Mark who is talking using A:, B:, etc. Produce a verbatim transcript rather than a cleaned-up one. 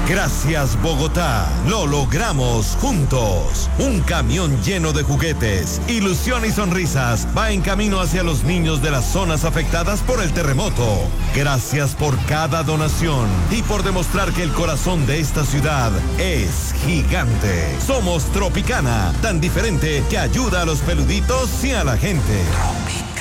A: Gracias, Bogotá. Lo logramos juntos. Un camión lleno de juguetes, ilusión y sonrisas va en camino hacia los niños de las zonas afectadas por el terremoto. Gracias por cada donación y por demostrar que el corazón de esta ciudad es gigante. Somos Tropicana, tan diferente que ayuda a los peluditos y a la gente. Tropicana.